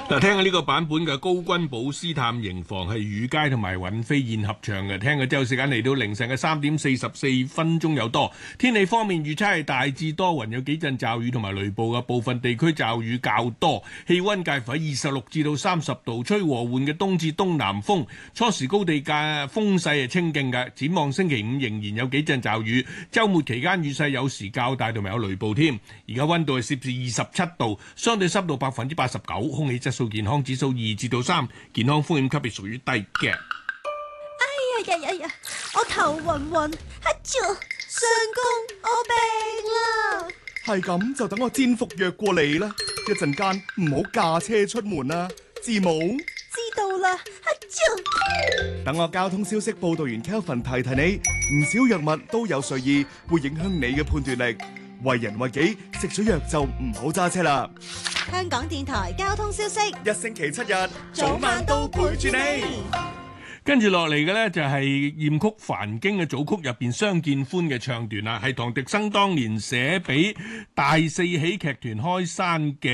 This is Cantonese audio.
嗱，聽下呢個版本嘅高君寶斯探刑房係雨佳同埋尹飛燕合唱嘅，聽嘅之後時間嚟到凌晨嘅3:44有多。天氣方面預測係大致多雲，有幾陣驟雨同埋雷暴嘅，部分地區驟雨較多，氣溫介乎喺26至到30度，吹和緩嘅東至東南風，初時高地嘅風勢係清勁嘅。展望星期五仍然有幾陣驟雨，週末期間雨勢有時較大同埋有雷暴添。而家溫度係攝氏27度，相對濕度89%，空氣質素健康指數2至3，健康風險級別屬於低嘅。 哎呀，我頭暈暈，相公，我病啦！ 係咁就等我煎服藥過嚟啦，一陣間唔好駕車出門啦，知冇？ 知道啦， 等我交通消息報道完 Kelvin 提提你，唔少藥物都有睡意，會影響你嘅判斷力。為人為己，食咗藥就唔好揸車啦。 香港電台交通消息， 一星期7日，早晚都陪住你。 跟住落嚟嘅呢，就係艷曲繁經嘅組曲入邊相見歡嘅唱段啦，係唐滌生當年寫俾大四喜劇團開山嘅。